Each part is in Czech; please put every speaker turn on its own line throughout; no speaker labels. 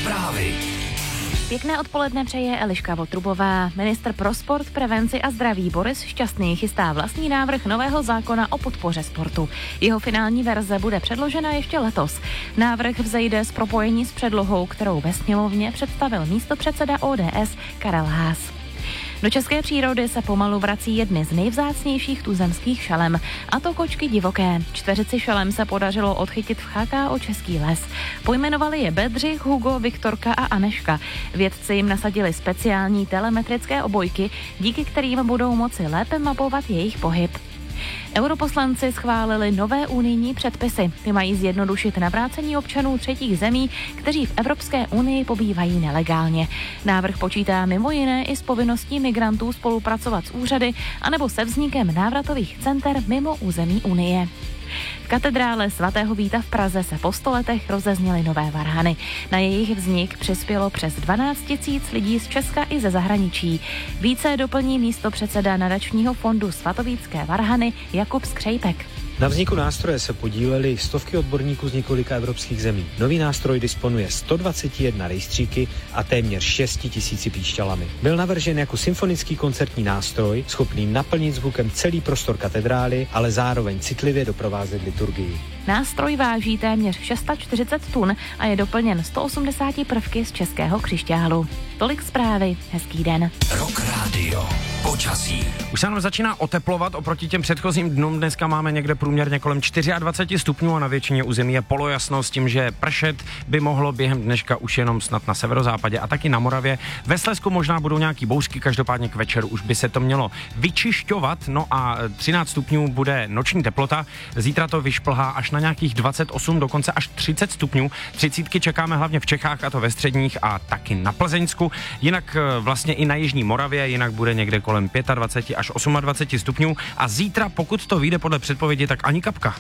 Zprávy.
Pěkné odpoledne přeje Eliška Votrubová. Ministr pro sport, prevenci a zdraví Boris Šťastný chystá vlastní návrh nového zákona o podpoře sportu. Jeho finální verze bude předložena ještě letos. Návrh vzejde z propojení s předlohou, kterou ve sněmovně představil místopředseda ODS Karel Haas. Do české přírody se pomalu vrací jedny z nejvzácnějších tuzemských šelem, a to kočky divoké. 4 šelem se podařilo odchytit v CHKO Český les. Pojmenovali je Bedřich, Hugo, Viktorka a Aneška. Vědci jim nasadili speciální telemetrické obojky, díky kterým budou moci lépe mapovat jejich pohyb. Europoslanci schválili nové unijní předpisy. Ty mají zjednodušit navrácení občanů třetích zemí, kteří v Evropské unii pobývají nelegálně. Návrh počítá mimo jiné i s povinností migrantů spolupracovat s úřady anebo se vznikem návratových center mimo území Unie. V katedrále svatého Víta v Praze se po 100 letech rozezněly nové varhany. Na jejich vznik přispělo přes 12 000 lidí z Česka i ze zahraničí. Více doplní místopředseda nadačního fondu Svatovítské varhany Jakub Skřejpek.
Na vzniku nástroje se podílely stovky odborníků z několika evropských zemí. Nový nástroj disponuje 121 rejstříky a téměř 6 000 píšťalami. Byl navržen jako symfonický koncertní nástroj, schopný naplnit zvukem celý prostor katedrály, ale zároveň citlivě doprovázet liturgii.
Nástroj váží téměř 640 tun a je doplněn 180 prvky z českého křišťálu. Tolik zprávy, hezký den.
Rock Radio. Počasí.
Už se nám začíná oteplovat oproti těm předchozím dnům. Dneska máme někde průměrně kolem 24 stupňů a na většině území je polojasno s tím, že pršet by mohlo během dneška už jenom snad na severozápadě a taky na Moravě. Ve Slezsku možná budou nějaký bouřky, každopádně k večeru už by se to mělo vyčišťovat. No a 13 stupňů bude noční teplota. Zítra to vyšplhá až na nějakých 28, dokonce až 30 stupňů. 30 čekáme hlavně v Čechách, a to ve středních a taky na Plzeňsku. Jinak vlastně i na jižní Moravě, jinak bude někde kolem 25 až 28 stupňů a zítra, pokud to vyjde podle předpovědi, tak ani kapka.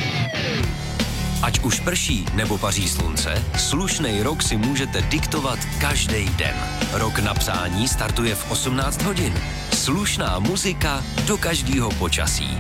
Ať už prší nebo paří slunce, slušnej rok si můžete diktovat každý den. Rok na psání startuje v 18 hodin. Slušná muzika do každého počasí.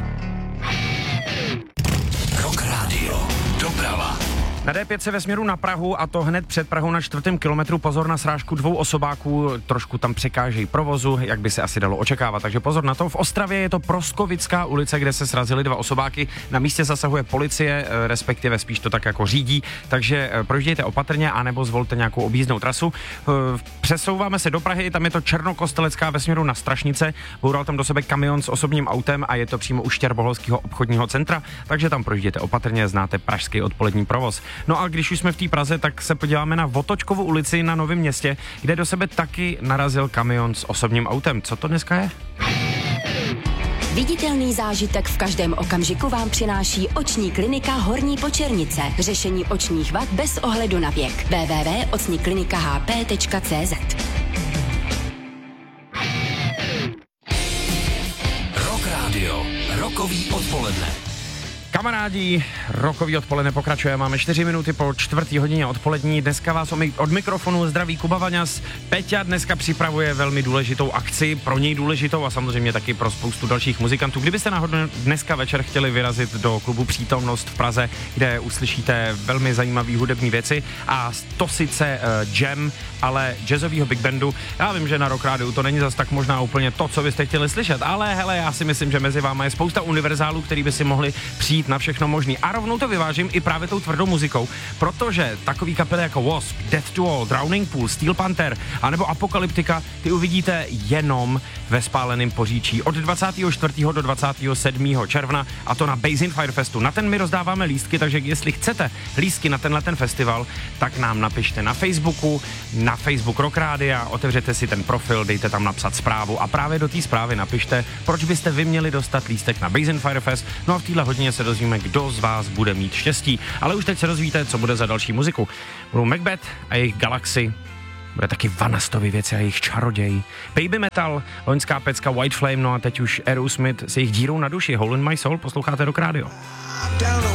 Rock Radio. Doprava.
Na D5 ve směru na Prahu, a to hned před Prahou na 4. kilometru, pozor na srážku 2 osobáků, trošku tam překážejí provozu, jak by se asi dalo očekávat, takže pozor na to. V Ostravě je to Proskovická ulice, kde se srazily 2 osobáky, na místě zasahuje policie, respektive spíš to tak jako řídí, takže projíždějte opatrně anebo zvolte nějakou objízdnou trasu. Přesouváme se do Prahy, tam je to Černokostelecká ve směru na Strašnice, boural tam do sebe kamion s osobním autem a je to přímo u Štěrboholského obchodního centra, takže tam projíždějte opatrně, znáte pražský odpolední provoz. No a když už jsme v té Praze, tak se podíváme na Votočkovu ulici na Novém Městě, kde do sebe taky narazil kamion s osobním autem. Co to dneska je?
Viditelný zážitek v každém okamžiku vám přináší oční klinika Horní Počernice. Řešení očních vad bez ohledu na věk. www.ocniklinikahp.cz.
Rock Radio. Rokový odpoledne.
Kamarádi, rokový odpoledne pokračuje, máme 4 minuty po 4:00 odpolední. Dneska vás od mikrofonu zdraví Kuba Vaňas. Peťa dneska připravuje velmi důležitou akci, pro něj důležitou a samozřejmě taky pro spoustu dalších muzikantů. Kdybyste náhodou dneska večer chtěli vyrazit do klubu Přítomnost v Praze, kde uslyšíte velmi zajímavé hudební věci, a to sice jam, ale jazzovýho big bandu. Já vím, že na Rock Rádiu to není zas tak možná úplně to, co byste chtěli slyšet, ale hele, já si myslím, že mezi váma je spousta univerzálů, který by si mohli přijít na všechno možný. A rovnou to vyvážím i právě tou tvrdou muzikou, protože takový kapely jako Wasp, Death to All, Drowning Pool, Steel Panther anebo Apokalyptika, ty uvidíte jenom ve Spáleném Poříčí od 24. do 27. června, a to na Basin Fire Festu. Na ten my rozdáváme lístky, takže jestli chcete lístky na tenhle festival, tak nám napište na Facebooku, na Facebook Rock Rádia, otevřete si ten profil, dejte tam napsat zprávu a právě do té zprávy napište, proč byste vy měli dostat lístek na Basin Fire Fest. No a v téhle hodině se dozvíme, kdo z vás bude mít štěstí. Ale už teď se dozvíte, co bude za další muziku. Budou Macbeth a jejich Galaxy, bude taky Vanastovy věci a jejich Čaroděj, Baby Metal, loňská pecka White Flame, no a teď už Aerosmith s jejich Dírou na duši, Hole in My Soul, posloucháte Rock Radio.